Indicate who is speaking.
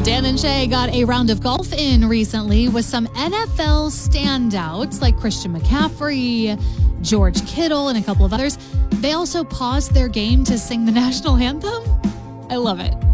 Speaker 1: Dan and Shay got a round of golf in recently with some NFL standouts like Christian McCaffrey, George Kittle, and a couple of others. They also paused their game to sing the national anthem. I love it.